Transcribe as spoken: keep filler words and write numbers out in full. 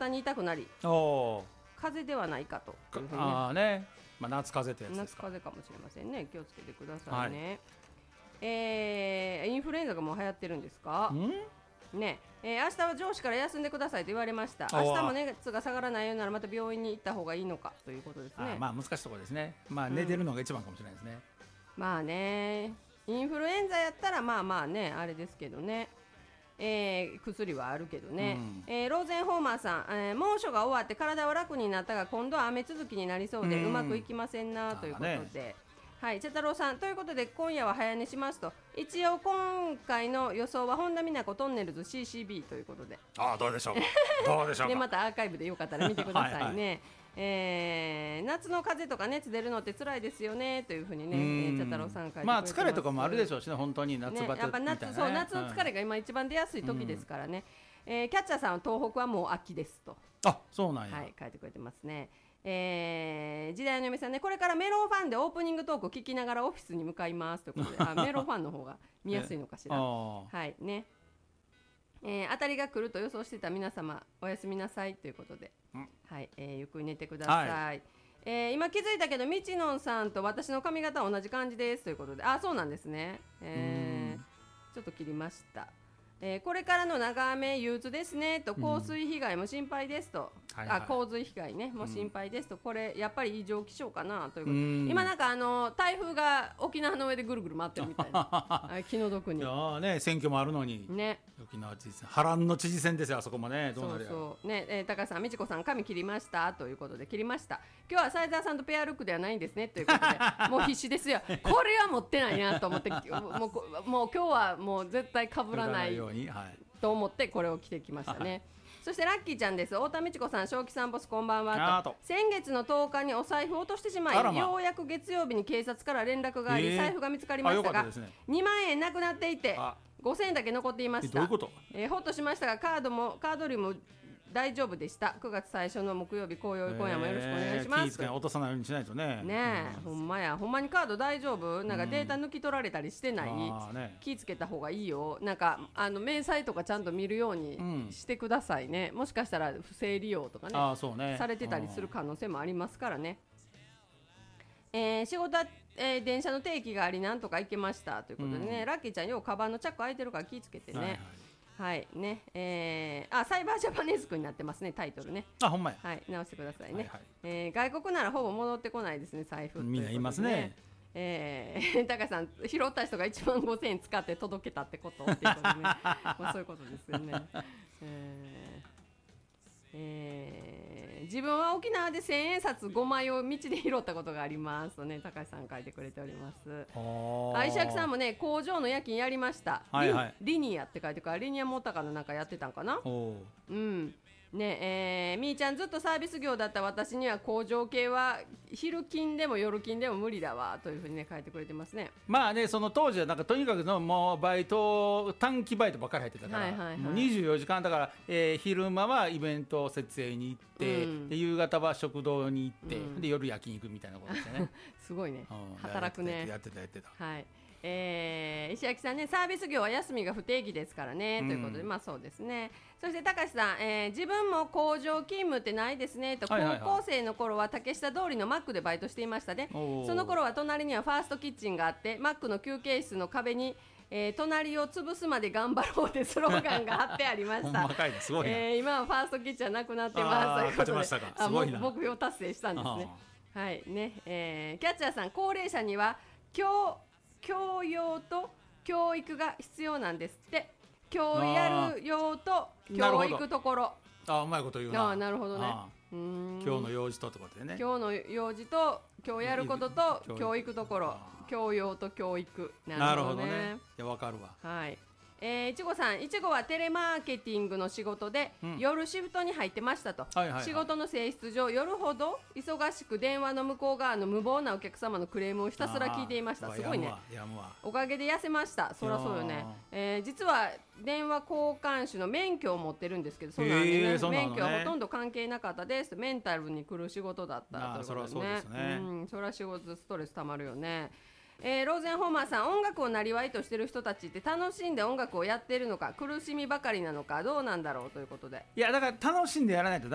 肩に痛くなりお風邪ではないかというふうに、ね、 あね、まあ、夏風邪ってやつですか。 夏風邪かもしれませんね。気をつけてくださいね、はい。えー、インフルエンザがもう流行ってるんですかね。えー、明日は上司から休んでくださいと言われました。明日も熱が下がらないようならまた病院に行った方がいいのかということですね。 あまあ難しいところですね。まあ寝てるのが一番かもしれないですね、 うん、まあね、インフルエンザやったらまあまあねあれですけどね、えー、薬はあるけどね、うんえー、ローゼンホーマーさん、えー、猛暑が終わって体は楽になったが今度は雨続きになりそうで、うん、うまくいきませんなということで、ね、はい、茶太郎さんということで今夜は早寝しますと。一応今回の予想は本田美奈子トンネルズ シーシービー ということで、 ああどうでしょうかどうでしょうかでまたアーカイブでよかったら見てくださいねはい、はいえー、夏の風邪とか熱出るのって辛いですよねというふうにね、えー、茶太郎さん書いてくれてます。 まあ疲れとかもあるでしょうしね、本当に夏バテみたいな、ね、やっぱ夏, そう夏の疲れが今一番出やすい時ですからね、うんえー、キャッチャーさんは東北はもう秋ですと、 あそうなんや、 はい、書いてくれてますね。えー、時代の嫁さんね、これからメロンファンでオープニングトークを聞きながらオフィスに向かいますということであメロンファンの方が見やすいのかしらはいね、えー、当たりが来ると予想してた皆様おやすみなさいということで、うんはいえー、ゆっくり寝てください、はいえー、今気づいたけどみちのんさんと私の髪型は同じ感じですということで、あそうなんですね、えー、ちょっと切りました。えー、これからの長雨憂鬱ですねと、降水被害も心配ですと、うん、あ洪水被害ねも心配ですと、これやっぱり異常気象かなということ、今なんかあの台風が沖縄の上でぐるぐる回ってるみたいな気の毒に、 いやね選挙もあるのにね、沖縄知事選波乱の知事選ですよあそこもね、どうなるやろそうそうね、えー、高橋さん美智子さん髪切りましたということで、切りました。今日は斉沢さんとペアルックではないんですねということでもう必死ですよこれは持ってないなと思ってもう、もう今日はもう絶対被らないように、はいと思ってこれを着てきましたねそしてラッキーちゃんです。太田美智子さん、正気さんボスこんばんはと。先月のとおかにお財布を落としてしまい、まようやく月曜日に警察から連絡があり、えー、財布が見つかりましたが、ね、にまんえんなくなっていてごせんえんだけ残っていました。 どういうこと、 えー、ほっとしましたがカードもカード類も大丈夫でした。くがつ最初の木曜日紅葉今夜もよろしくお願いします、えー、気ぃつけ落とさないようにしないとね。 ねえ、うん、ほんまやほんまにカード大丈夫なんかデータ抜き取られたりしてない、うんね、気ぃつけた方がいいよ。なんかあの明細とかちゃんと見るようにしてくださいね、うん、もしかしたら不正利用とか ね, あそうねされてたりする可能性もありますからね。えー、仕事は、えー、電車の定期がありなんとか行けましたということでね、うん、ラッキーちゃんようカバンのチャック開いてるから気ぃつけてね、はいはいはいねえー、あサイバージャパネスクになってますねタイトルね。 あほんまや、 はい、直してくださいね、はいはいえー、外国ならほぼ戻ってこないですね財布、ね、 みんな言いますね。 えー、高橋さん拾った人がいちまんごせんえん使って届けたってことっていうことねまあそういうことですよね、えーえー、自分は沖縄で千円札ごまいを道で拾ったことがありますとね高橋さん書いてくれております。あ石垣さんもね工場の夜勤やりました、はいはい、リ, リニアって書いてからリニアモーターカーの中やってたんかな。うんねえー、みーちゃんずっとサービス業だった私には工場系は昼勤でも夜勤でも無理だわというふうにね書いてくれてますね。 まあねその当時はなんかとにかくのもうバイト短期バイトばっかり入ってたから、はいはいはい、もうにじゅうよじかんだから、えー、昼間はイベント設営に行って、うん、で夕方は食堂に行って、うん、で夜夜勤行くみたいなことですねすごいね、うん、働くね。 やってたやってた、 はいえー、石垣さんねサービス業は休みが不定期ですからね、うん、ということでまあそうですね。そして高橋さん、えー、自分も工場勤務ってないですねと、はいはいはい、高校生の頃は竹下通りのマックでバイトしていましたね。その頃は隣にはファーストキッチンがあってマックの休憩室の壁にえー、隣を潰すまで頑張ろうってスローガンが貼ってありましたすごい、 えー、今はファーストキッチンはなくなってます。 勝ちましたか。すごいな。 目標達成したんですね。はいねえー、キャッチャーさん高齢者には教教養と教育が必要なんですって。今日やる用と今日行くところ。 あうまいこと言うな。 あなるほどね。 うーん今日の用事とってことでね。 今日の用事と今日やることと今日行くところ。教養と教育。 なるほどね。いやわかるわ。 はい。えー、いちごさんいちごはテレマーケティングの仕事で、うん、夜シフトに入ってましたと、はいはいはい、仕事の性質上夜ほど忙しく電話の向こう側の無謀なお客様のクレームをひたすら聞いていました。すごいね。おかげで痩せました。そりゃそうよね、えー、実は電話交換手の免許を持ってるんですけど、そうなんで、ね、ね、免許はほとんど関係なかったです。メンタルに来る仕事だったということですね。そりゃそうですね。うん、そりゃ仕事ストレスたまるよね。えー、ローゼンホーマーさん、音楽をなりわいとしてる人たちって楽しんで音楽をやってるのか苦しみばかりなのかどうなんだろうということで。 いやだから楽しんでやらないと